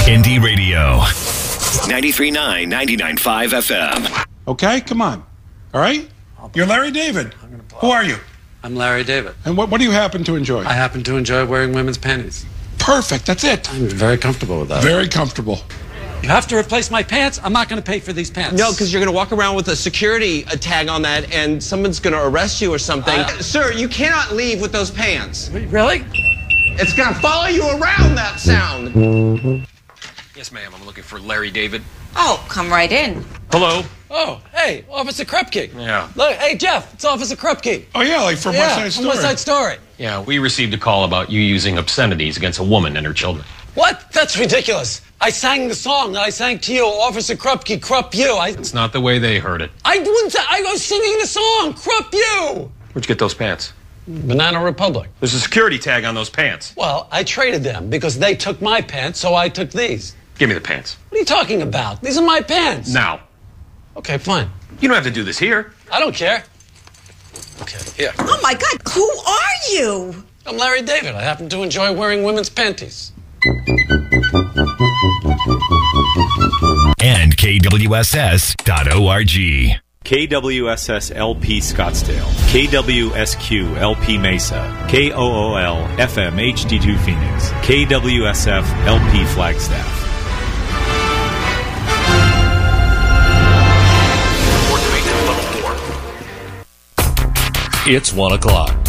Indie Radio. 93.9, 99.5 FM. Okay, come on. All right? You're Larry David. Who are you? I'm Larry David. And what do you happen to enjoy? I happen to enjoy wearing women's panties. Perfect, that's it. I'm very comfortable with that. Very comfortable. You have to replace my pants? I'm not going to pay for these pants. No, because you're going to walk around with a security tag on that and someone's going to arrest you or something. Sir, you cannot leave with those pants. Really? It's going to follow you around, that sound. Yes, ma'am. I'm looking for Larry David. Oh, come right in. Hello. Oh, hey, Officer Krupke. Yeah. Look, hey, Jeff, it's Officer Krupke. Oh, yeah, like from West Side Story. West Side Story. Yeah, we received a call about you using obscenities against a woman and her children. What? That's ridiculous. I sang the song that I sang to you, Officer Krupke, Krupp you. It's not the way they heard it. I was singing the song, Krupp you. Where'd you get those pants? Banana Republic. There's a security tag on those pants. Well, I traded them because they took my pants, so I took these. Give me the pants. What are you talking about? These are my pants. Now. Okay, fine. You don't have to do this here. I don't care. Okay, here. Oh, my God. Who are you? I'm Larry David. I happen to enjoy wearing women's panties. And KWSS.org. KWSS LP Scottsdale, KWSQ LP Mesa, KOOL FM HD2 Phoenix, KWSF LP Flagstaff. It's 1 o'clock.